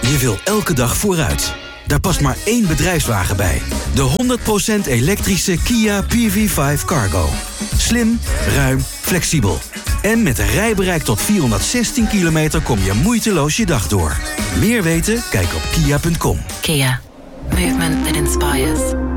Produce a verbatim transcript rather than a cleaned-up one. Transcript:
Je wil elke dag vooruit. Daar past maar één bedrijfswagen bij. De honderd procent elektrische Kia P V vijf Cargo. Slim, ruim, flexibel. En met een rijbereik tot vierhonderdzestien kilometer kom je moeiteloos je dag door. Meer weten? Kijk op kia punt com. Kia. Movement that inspires.